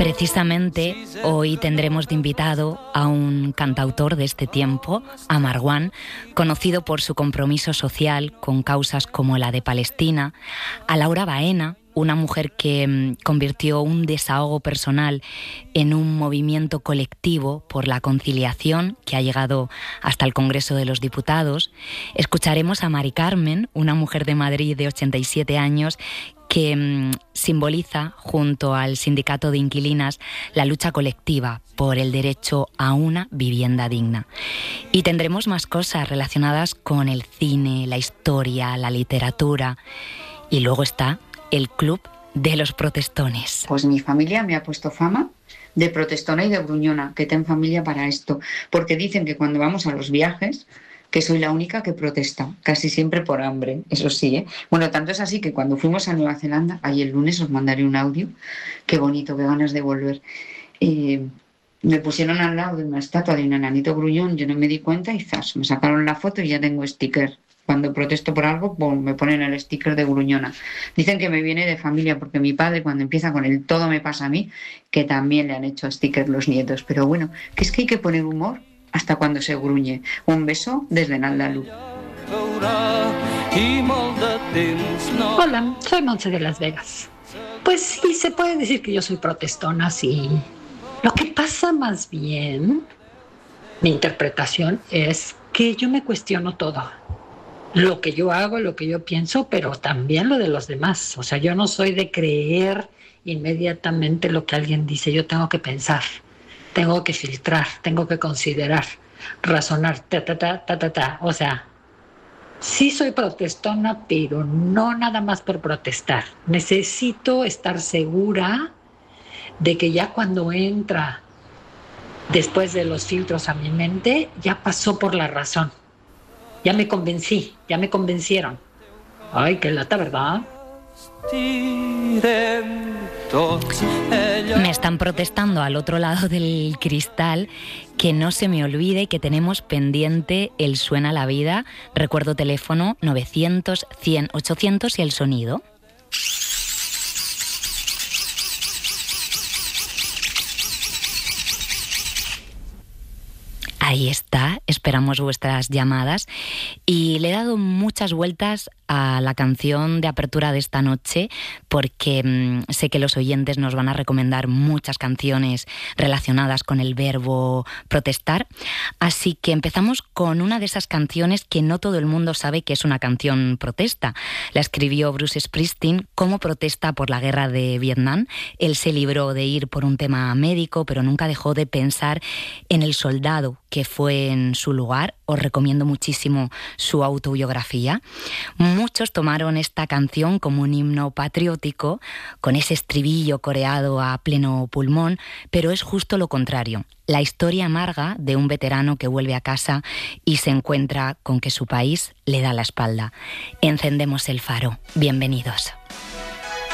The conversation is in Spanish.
Precisamente hoy tendremos de invitado a un cantautor de este tiempo, a Marwan, conocido por su compromiso social con causas como la de Palestina, a Laura Baena, una mujer que convirtió un desahogo personal en un movimiento colectivo por la conciliación que ha llegado hasta el Congreso de los Diputados. Escucharemos a Mari Carmen, una mujer de Madrid de 87 años que simboliza, junto al sindicato de inquilinas, la lucha colectiva por el derecho a una vivienda digna. Y tendremos más cosas relacionadas con el cine, la historia, la literatura. Y luego está el Club de los Protestones. Pues mi familia me ha puesto fama de protestona y de gruñona, que ten familia para esto, porque dicen que cuando vamos a los viajes, que soy la única que protesta, casi siempre por hambre, eso sí, ¿eh? Bueno, tanto es así que cuando fuimos a Nueva Zelanda, ahí el lunes os mandaré un audio, qué bonito, qué ganas de volver, me pusieron al lado de una estatua de un enanito gruñón, yo no me di cuenta y zas, me sacaron la foto y ya tengo sticker. Cuando protesto por algo, me ponen el sticker de gruñona. Dicen que me viene de familia, porque mi padre, cuando empieza con el todo me pasa a mí, que también le han hecho sticker los nietos. Pero bueno, que es que hay que poner humor hasta cuando se gruñe. Un beso desde Naldalú. Hola, soy Montse de Las Vegas. Pues sí, se puede decir que yo soy protestona, sí. Lo que pasa más bien, mi interpretación es que yo me cuestiono todo. Lo que yo hago, lo que yo pienso, pero también lo de los demás. O sea, yo no soy de creer inmediatamente lo que alguien dice. Yo tengo que pensar, tengo que filtrar, tengo que considerar, razonar, O sea, sí soy protestona, pero no nada más por protestar. Necesito estar segura de que ya cuando entra después de los filtros a mi mente, ya pasó por la razón. Ya me convencí, ya me convencieron. Ay, qué lata, ¿verdad? Me están protestando al otro lado del cristal que no se me olvide que tenemos pendiente el Suena la Vida. Recuerdo teléfono 900 100 800 y el sonido. Ahí está, esperamos vuestras llamadas y le he dado muchas vueltas a la canción de apertura de esta noche porque sé que los oyentes nos van a recomendar muchas canciones relacionadas con el verbo protestar, así que empezamos con una de esas canciones que no todo el mundo sabe que es una canción protesta. La escribió Bruce Springsteen como protesta por la guerra de Vietnam. Él se libró de ir por un tema médico, pero nunca dejó de pensar en el soldado que fue en su lugar. Os recomiendo muchísimo su autobiografía. Muchos tomaron esta canción como un himno patriótico, con ese estribillo coreado a pleno pulmón, pero es justo lo contrario. La historia amarga de un veterano que vuelve a casa y se encuentra con que su país le da la espalda. Encendemos el faro. Bienvenidos.